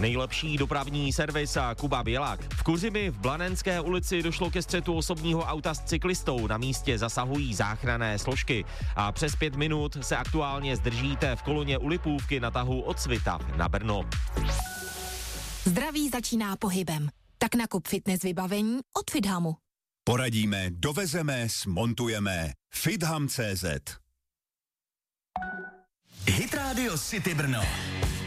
Nejlepší dopravní servis a Kuba Bělák. V Kuřimi v Blanenské ulici došlo ke střetu osobního auta s cyklistou. Na místě zasahují záchranné složky. A přes 5 minut se aktuálně zdržíte v koloně u Lipůvky na tahu od Svitav na Brno. Zdraví začíná pohybem. Tak nakup fitness vybavení od Fithamu. Poradíme, dovezeme, smontujeme. Fitham.cz. Hit Radio City Brno.